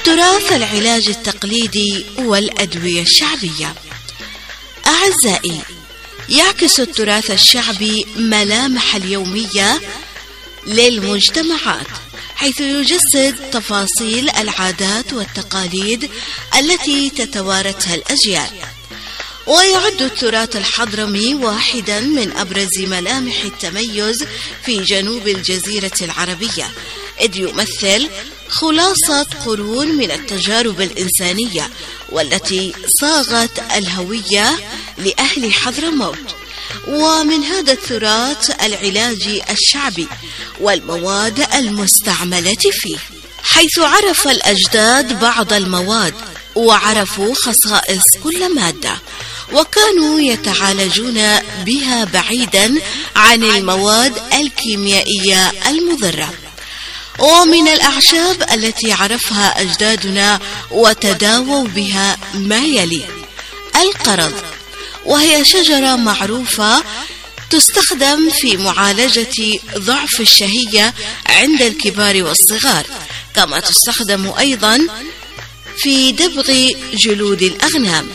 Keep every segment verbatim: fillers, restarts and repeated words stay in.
التراث، العلاج التقليدي والأدوية الشعبية. أعزائي، يعكس التراث الشعبي ملامح اليومية للمجتمعات، حيث يجسد تفاصيل العادات والتقاليد التي تتوارثها الأجيال. ويعد التراث الحضرمي واحدا من أبرز ملامح التميز في جنوب الجزيرة العربية، إذ يمثل خلاصة قرون من التجارب الإنسانية والتي صاغت الهوية لأهل حضرموت. ومن هذا التراث العلاجي الشعبي والمواد المستعملة فيه، حيث عرف الأجداد بعض المواد وعرفوا خصائص كل مادة، وكانوا يتعالجون بها بعيدا عن المواد الكيميائية المضرة. ومن الأعشاب التي عرفها أجدادنا وتداووا بها ما يلي: القرض، وهي شجرة معروفة تستخدم في معالجة ضعف الشهية عند الكبار والصغار، كما تستخدم أيضا في دبغ جلود الأغنام.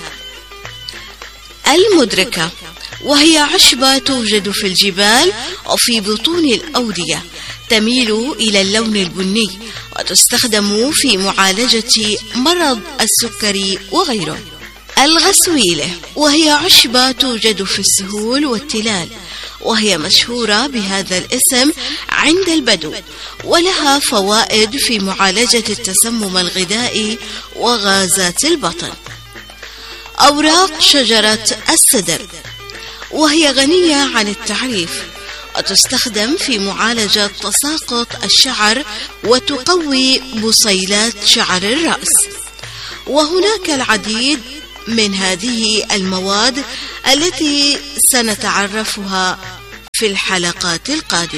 المدركة، وهي عشبة توجد في الجبال وفي بطون الأودية، تميل إلى اللون البني، وتستخدم في معالجة مرض السكري وغيره. الغسويلة، وهي عشبة توجد في السهول والتلال، وهي مشهورة بهذا الاسم عند البدو، ولها فوائد في معالجة التسمم الغذائي وغازات البطن. أوراق شجرة السدر، وهي غنية عن التعريف، وتستخدم في معالجة تساقط الشعر وتقوي بصيلات شعر الرأس. وهناك العديد من هذه المواد التي سنتعرفها في الحلقات القادمة.